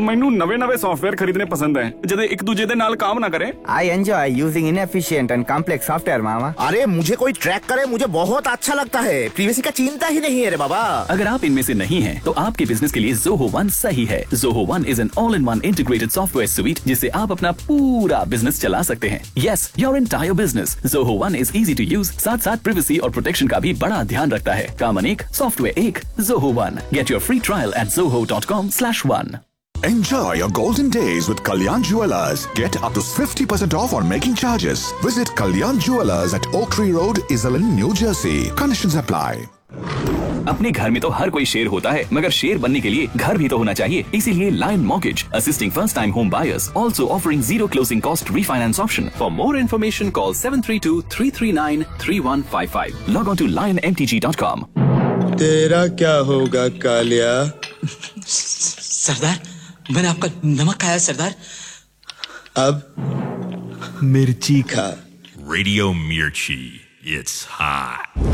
ਮੈਨੂੰ ਨਵੇਂ ਸੌਫਟਵੇਅਰ ਖਰੀਦਣੇ ਪਸੰਦ ਹੈ ਜਦੋਂ ਇੱਕ ਦੂਜੇ ਦੇ ਨਾਲ काम ना करे। I enjoy using inefficient and complex software, मामा। अरे मुझे कोई ट्रैक करे मुझे बहुत अच्छा लगता है। प्रीवेसी का चिंता ही नहीं है रे बाबा। अगर आप इनमें से नहीं हैं, तो आपके बिजनेस के लिए Zoho One सही है। Zoho One is an all-in-one integrated software suite जिससे आप अपना पूरा बिजनेस चला सकते हैं। Yes, your entire business. Zoho One is easy to use, साथ प्रिवेसी और प्रोटेक्शन का भी बड़ा ध्यान रखता है। काम अनेक, सॉफ्टवेयर एक, Zoho One. Get your free trial at zoho.com/one. Enjoy your golden days with Kalyan Jewellers. Get up to 50% off on making charges. Visit Kalyan Jewellers at Oak Tree Road, Iselin, New Jersey. Conditions apply. अपने घर में तो हर कोई शेर होता है, मगर शेर बनने के लिए घर भी तो होना चाहिए। इसीलिए Lion Mortgage, assisting first-time home buyers, also offering zero closing cost refinance option. For more information, call 732-339-3155. Log on to lionmtg.com. तेरा क्या होगा कालिया? सरदार, मैंने आपका नमक खाया सरदार। अब मिर्ची खा। Radio Mirchi, it's hot.